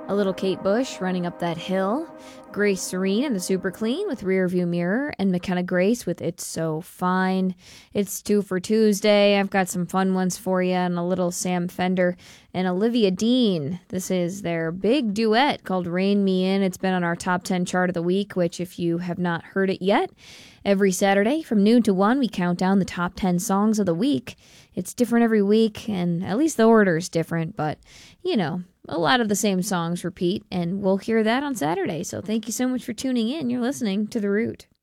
A little Kate Bush, Running Up That Hill. Grace Serene and the Super Clean with Rearview Mirror. And McKenna Grace with It's So Fine. It's 2 for Tuesday. I've got some fun ones for you, and a little Sam Fender and Olivia Dean. This is their big duet called Rein Me In. It's been on our top 10 chart of the week, which if you have not heard it yet, every Saturday from noon to 1, we count down the top 10 songs of the week. It's different every week, and at least the order's different, but, you know, a lot of the same songs repeat, and we'll hear that on Saturday. So thank you so much for tuning in. You're listening to The Root.